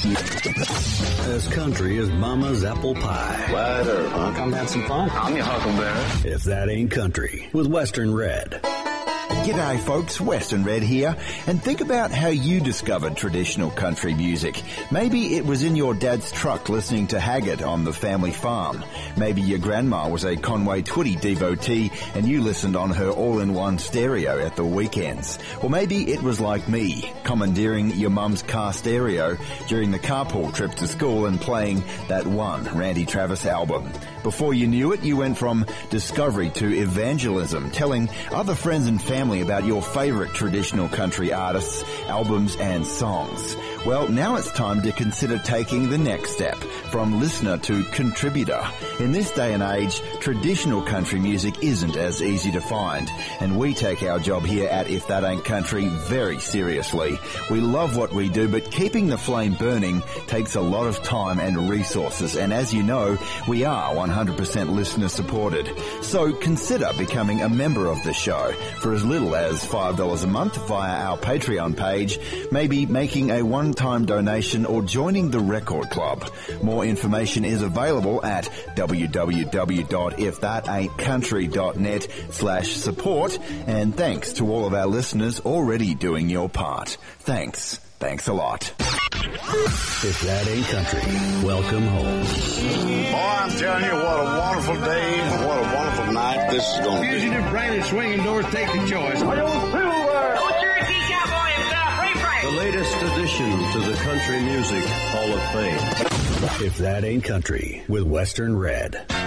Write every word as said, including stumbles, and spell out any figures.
As country as Mama's apple pie. Wide earth, huh? Come have some fun. I'm your huckleberry. If that ain't country, with Western Red. G'day folks, Western Red here, and think about how you discovered traditional country music. Maybe it was in your dad's truck listening to Haggard on the family farm. Maybe your grandma was a Conway Twitty devotee and you listened on her all-in-one stereo at the weekends. Or maybe it was like me, commandeering your mum's car stereo during the carpool trip to school and playing that one Randy Travis album. Before you knew it, you went from discovery to evangelism, telling other friends and family about your favorite traditional country artists, albums and songs. Well, now it's time to consider taking the next step, from listener to contributor. In this day and age, traditional country music isn't as easy to find, and we take our job here at If That Ain't Country very seriously. We love what we do, but keeping the flame burning takes a lot of time and resources, and as you know, we are one hundred percent listener supported. So consider becoming a member of the show for as little as five dollars a month via our Patreon page, maybe making a one-time donation or joining the Record Club. More information is available at w w w dot if that ain't country dot net slash support, and thanks to all of our listeners already doing your part. Thanks. Thanks a lot. If that ain't country, welcome home. Boy, I'm telling you, what a wonderful day and what a wonderful night this is going to be. Fugitive Brandon swinging doors, take the choice. The latest addition to the Country Music Hall of Fame. If That Ain't Country, with Western Red.